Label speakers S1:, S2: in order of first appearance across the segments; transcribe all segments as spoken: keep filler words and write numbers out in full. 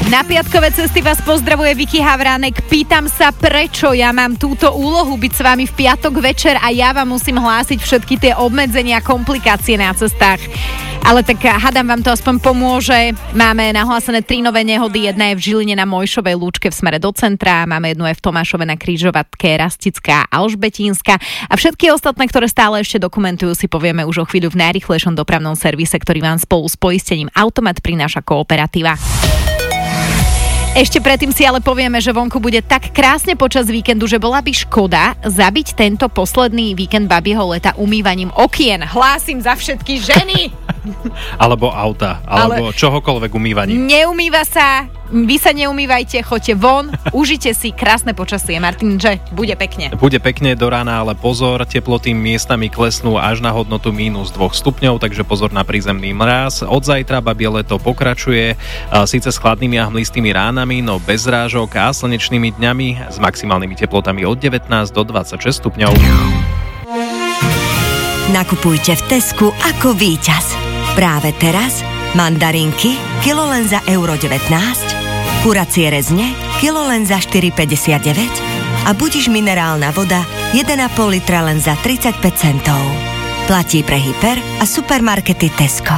S1: Na piatkové cesty vás pozdravuje Vicky Havránek. Pýtam sa, prečo ja mám túto úlohu byť s vami v piatok večer a ja vám musím hlásiť všetky tie obmedzenia a komplikácie na cestách. Ale tak hádam, vám to aspoň pomôže. Máme nahlásené tri nové nehody. Jedna je v Žiline na Mojšovej lúčke v smere do centra. Máme jednu aj v Tomášove na križovatke Rastická a Alžbetínska. A všetky ostatné, ktoré stále ešte dokumentujú, si povieme už o chvíľu v najrýchlejšom dopravnom servise, ktorý vám spolu s poistením Automat prináša Kooperativa. Ešte predtým si ale povieme, že vonku bude tak krásne počas víkendu, že bola by škoda zabiť tento posledný víkend babieho leta umývaním okien. Hlásim za všetky ženy!
S2: Alebo auta, alebo ale čohokoľvek umývaním.
S1: Neumýva sa, vy sa neumývajte, choďte von, užite si krásne počasie. Martin, že bude pekne.
S2: Bude pekne do rána, ale pozor, teploty miestami klesnú až na hodnotu mínus dvoch stupňov, takže pozor na prízemný mráz. Od zajtra babie leto pokračuje, síce s chladnými a hmlistými ránami, no bez zrážok a slnečnými dňami s maximálnymi teplotami od devätnásť do dvadsaťšesť stupňov.
S3: Nakupujte v Tesku ako víťaz. Práve teraz mandarinky kilo len za euro devätnásť, kuracie rezne kilo len za štyri päťdesiatdeväť a budiš minerálna voda jeden a pol litra len za tridsaťpäť centov. Platí pre Hyper a supermarkety Tesco.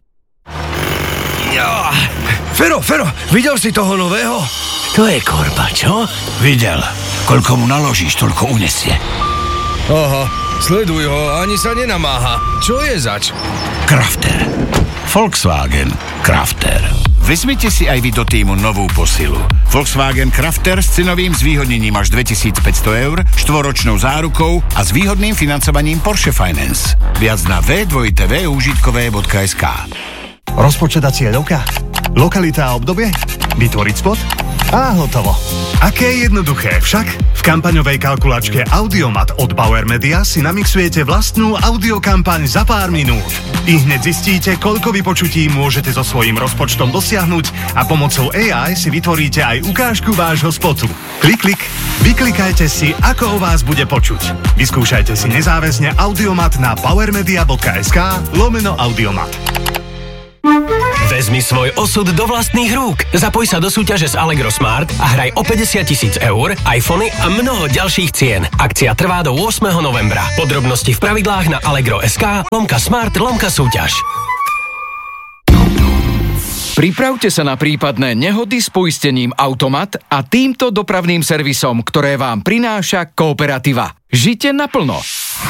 S4: Ja, Fero, Fero, videl si toho nového?
S5: To je korba, čo?
S4: Videl. Koľko mu naložíš, toľko unesie. Aha, sleduj ho, ani sa nenamáha. Čo je zač? Crafter. Volkswagen Crafter. Vezmite si aj vy do týmu novú posilu. Volkswagen Crafter s cenovým zvýhodnením až dvetisícpäťsto eur, štvoročnou zárukou a s výhodným financovaním Porsche Finance. Viac na w w w bodka užitkové bodka es ká.
S6: Rozpočet a cieľovka? Lokalita a obdobie? Vytvoriť spot? A hotovo. Aké jednoduché, však? V kampaňovej kalkulačke Audiomat od Bauer Media si namixujete vlastnú audiokampaň za pár minút. I hneď zistíte, koľko vypočutí môžete so svojím rozpočtom dosiahnuť a pomocou á í si vytvoríte aj ukážku vášho spotu. Klik, klik, vyklikajte si, ako o vás bude počuť. Vyskúšajte si nezáväzne Audiomat na powermedia bodka es ká lomeno Audiomat.
S5: Vezmi svoj osud do vlastných rúk. Zapoj sa do súťaže s Allegro Smart a hraj o päťdesiat tisíc eur, iPhony a mnoho ďalších cien. Akcia trvá do ôsmeho novembra. Podrobnosti v pravidlách na allegro bodka es ká lomka smart lomka súťaž.
S7: Pripravte sa na prípadné nehody s poistením Automat a týmto dopravným servisom, ktoré vám prináša Kooperativa. Žite naplno.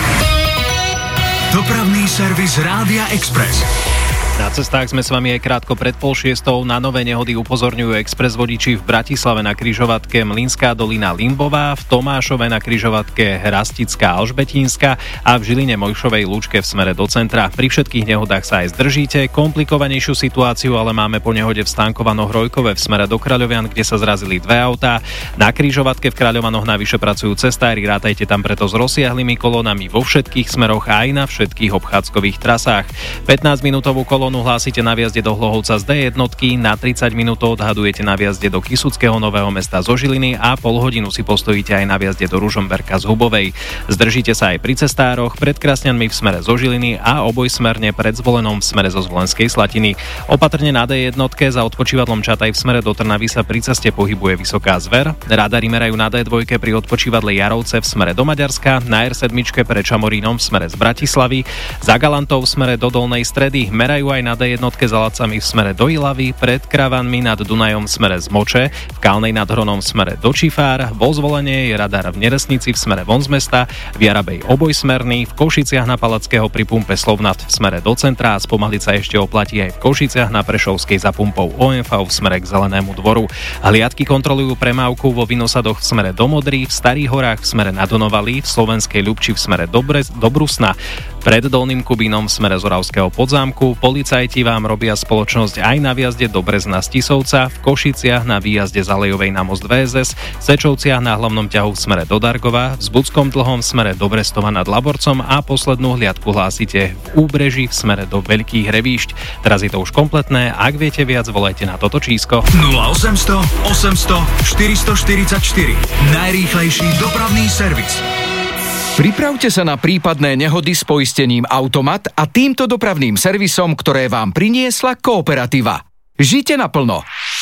S8: Dopravný servis Rádia Express.
S2: Na cestách sme s vami aj krátko pred pol šiestou. Na nové nehody upozorňujú expres vodiči v Bratislave na križovatke Mlynská dolina Limbová, v Tomášove na križovatke Rastická Alžbetínska a v Žiline Mojšovej lúčke v smere do centra. Pri všetkých nehodách sa aj zdržíte. Komplikovanejšiu situáciu ale máme po nehode v Stánkovano-Hrojkove v smere do Kráľovian, kde sa zrazili dve autá. Na križovatke v Kráľovanoch navyše pracujú cestári, rátajte tam preto s rozsiahlymi kolónami vo všetkých smeroch a aj na všetkých obchádzkových trasách. pätnásťminútovú kolónu hlásite na viazde do Hlohovca z dé jednotky, na tridsať minút odhadujete na viazde do Kysuckého Nového Mesta zo Žiliny a pol hodinu si postojíte aj na viazde do Ružomberka z Hubovej. Zdržíte sa aj pri cestároch, pred Krasňanmi v smere zo Žiliny a obojsmerne pred Zvolenom v smere zo Zvolenskej Slatiny. Opatrne na dé jednotke za odpočívadlom Čataj v smere do Trnavy sa pri ceste pohybuje vysoká zver. Radari merajú na dé dva pri odpočívadle Jarovce v smere do Maďarska, na er sedem pred Čamorínom v smere z Bratislavy, za Galantov v smere do Dolnej Stredy, merajú aj na dé jednotke za Lacami v smere do Ilavy, pred Kravanmi nad Dunajom v smere z Moče, v Kalnej nad Hronom v smere do Čifár, vo Zvolenie je radar v Neresnici v smere von z mesta, v Jarabej obojsmerný, v Košiciach na Palackého pri pumpe Slovnaft v smere do centra a spomaliť sa ešte oplatí aj v Košiciach na Prešovskej za pumpou ó em vé v smere k Zelenému dvoru. Hliadky kontrolujú premávku vo Vinosadoch v smere do Modry, v Starých horách v smere na Donovali, v Slovenskej Ľubči v smere do, Brez, do Brusna, pred Dolným Kubínom v smere z Oravského Podzámku. Policajti vám robia spoločnosť aj na výjazde do Brezna z Tisovca, v Košiciach na výjazde z Alejovej na most vé es es, v Sečovciach na hlavnom ťahu v smere do Dargova, v Zbudskom Dlhom v smere do Brestova nad Laborcom a poslednú hliadku hlásite v Úbreží v smere do Veľkých Revíšť. Teraz je to už kompletné, ak viete viac, volajte na toto číslo
S8: nula osemsto osemsto štyristoštyridsaťštyri. Najrýchlejší dopravný servis.
S7: Pripravte sa na prípadné nehody s poistením Automat a týmto dopravným servisom, ktoré vám priniesla Kooperativa. Žite naplno.